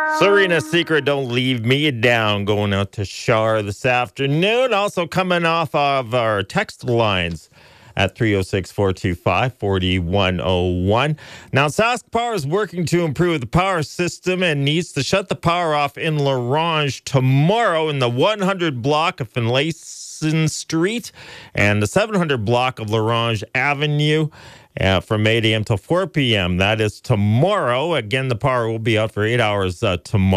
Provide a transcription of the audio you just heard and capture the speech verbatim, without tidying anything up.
Serena Secret, Don't Leave Me Down, going out to Shar this afternoon. Also coming off of our text lines at three oh six, four two five, four one oh one. Now, Sask Power is working to improve the power system and needs to shut the power off in Larange tomorrow in the one hundred block of Finlayson Street and the seven hundred block of Larange Avenue. Uh, from eight a.m. till four p.m. That is tomorrow. Again, the power will be out for eight hours uh, tomorrow.